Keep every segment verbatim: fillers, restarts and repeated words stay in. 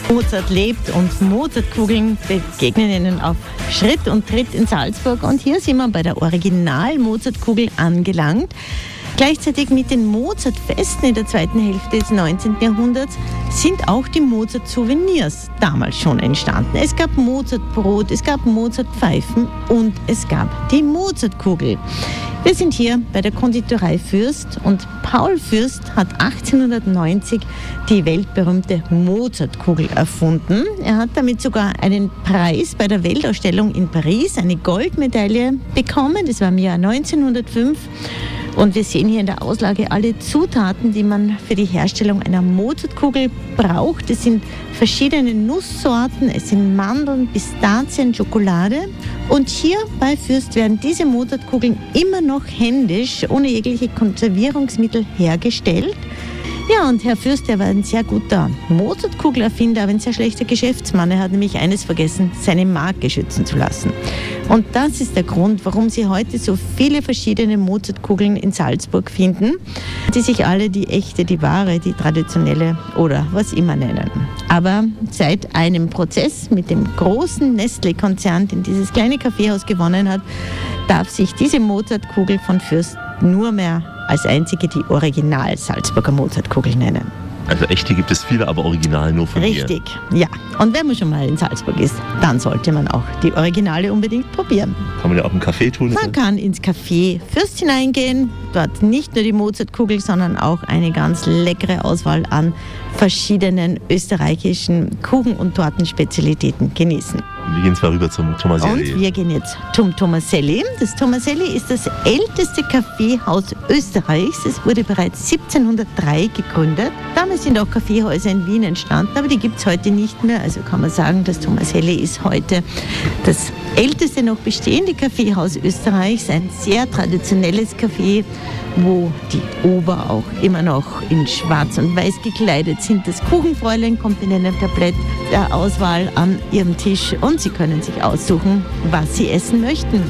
Mozart lebt und Mozartkugeln begegnen Ihnen auf Schritt und Tritt in Salzburg. Und hier sind wir bei der Original-Mozartkugel angelangt. Gleichzeitig mit den Mozartfesten in der zweiten Hälfte des neunzehnten Jahrhunderts sind auch die Mozart-Souvenirs damals schon entstanden. Es gab Mozartbrot, es gab Mozartpfeifen und es gab die Mozartkugel. Wir sind hier bei der Konditorei Fürst und Paul Fürst hat achtzehnhundertneunzig die weltberühmte Mozartkugel erfunden. Er hat damit sogar einen Preis bei der Weltausstellung in Paris, eine Goldmedaille bekommen. Das war im Jahr neunzehnhundertfünf. Und wir sehen hier in der Auslage alle Zutaten, die man für die Herstellung einer Mozartkugel braucht. Es sind verschiedene Nusssorten, es sind Mandeln, Pistazien, Schokolade. Und hier bei Fürst werden diese Mozartkugeln immer noch händisch, ohne jegliche Konservierungsmittel hergestellt. Ja, und Herr Fürst, der war ein sehr guter Mozartkugelerfinder, aber ein sehr schlechter Geschäftsmann. Er hat nämlich eines vergessen, seine Marke schützen zu lassen. Und das ist der Grund, warum Sie heute so viele verschiedene Mozartkugeln in Salzburg finden, die sich alle die echte, die wahre, die traditionelle oder was immer nennen. Aber seit einem Prozess mit dem großen Nestlé-Konzern, den dieses kleine Kaffeehaus gewonnen hat, darf sich diese Mozartkugel von Fürst nur mehr als einzige die Original-Salzburger Mozartkugel nennen. Also echte gibt es viele, aber original nur von mir. Richtig, ja. Und wenn man schon mal in Salzburg ist, dann sollte man auch die Originale unbedingt probieren. Kann man ja auch im Café tun? Man kann ins Café Fürst hineingehen, dort nicht nur die Mozartkugel, sondern auch eine ganz leckere Auswahl an verschiedenen österreichischen Kuchen- und Tortenspezialitäten genießen. Wir gehen zwar rüber zum Tomaselli. Und wir gehen jetzt zum Tomaselli. Das Tomaselli ist das älteste Kaffeehaus Österreichs. Es wurde bereits siebzehnhundertdrei gegründet. Damals sind auch Kaffeehäuser in Wien entstanden, aber die gibt es heute nicht mehr. Also kann man sagen, das Tomaselli ist heute das älteste noch bestehende Kaffeehaus Österreichs. Ein sehr traditionelles Café, wo die Ober auch immer noch in schwarz und weiß gekleidet sind. Das Kuchenfräulein kommt in einem Tablett der Auswahl an ihrem Tisch und Sie können sich aussuchen, was Sie essen möchten.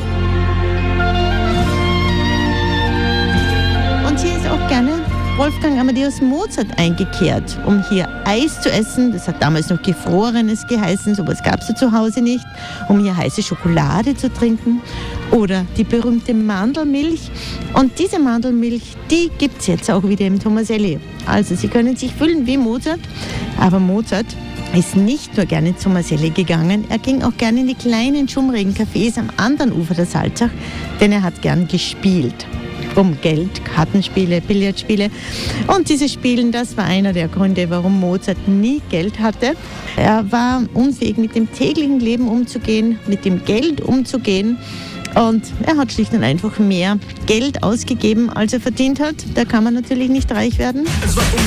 Und hier ist auch gerne Wolfgang Amadeus Mozart eingekehrt, um hier Eis zu essen. Das hat damals noch Gefrorenes geheißen, sowas gab es ja zu Hause nicht. Um hier heiße Schokolade zu trinken oder die berühmte Mandelmilch. Und diese Mandelmilch, die gibt es jetzt auch wieder im Tomaselli. Also Sie können sich fühlen wie Mozart, aber Mozart ist nicht nur gerne ins Tomaselli gegangen, er ging auch gerne in die kleinen, schummrigen Cafés am anderen Ufer der Salzach, denn er hat gern gespielt. Um Geld, Kartenspiele, Billardspiele. Und dieses Spielen, das war einer der Gründe, warum Mozart nie Geld hatte. Er war unfähig, mit dem täglichen Leben umzugehen, mit dem Geld umzugehen. Und er hat schlicht und einfach mehr Geld ausgegeben, als er verdient hat. Da kann man natürlich nicht reich werden. Es war